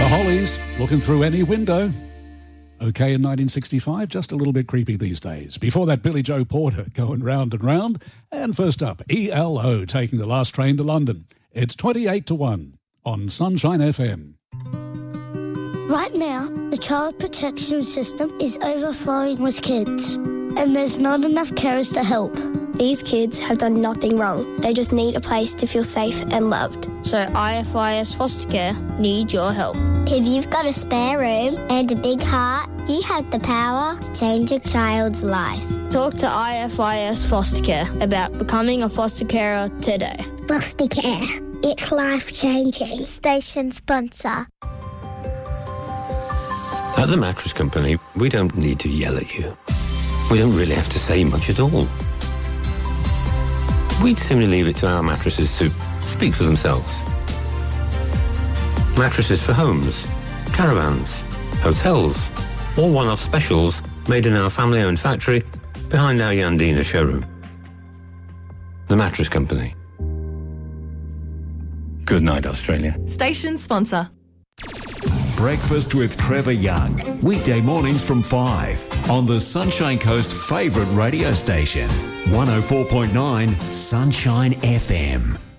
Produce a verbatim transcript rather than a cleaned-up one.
The Hollies, looking through any window. Okay, in nineteen sixty-five, just a little bit creepy these days. Before that, Billy Joe Porter going round and round. And first up, E L O taking the last train to London. It's twenty-eight to one on Sunshine F M. Right now, the child protection system is overflowing with kids, and there's not enough carers to help. These kids have done nothing wrong. They just need a place to feel safe and loved. So I F I S Foster Care need your help. If you've got a spare room and a big heart, you have the power to change a child's life. Talk to I F I S Foster Care about becoming a foster carer today. Foster Care. It's life-changing. Station sponsor. At the Mattress Company, we don't need to yell at you. We don't really have to say much at all. We'd sooner leave it to our mattresses to speak for themselves. Mattresses for homes, caravans, hotels, or one-off specials made in our family-owned factory behind our Yandina showroom. The Mattress Company. Good night, Australia. Station sponsor. Breakfast with Trevor Young. Weekday mornings from five on the Sunshine Coast's favourite radio station. one oh four point nine Sunshine F M.